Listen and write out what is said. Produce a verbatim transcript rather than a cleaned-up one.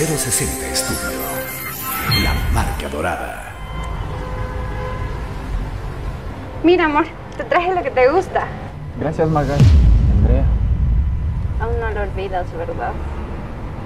cero sesenta Estudio. La marca dorada. Mira, amor, te traje lo que te gusta. Gracias, Magal. Andrea. Aún no lo olvidas, ¿verdad?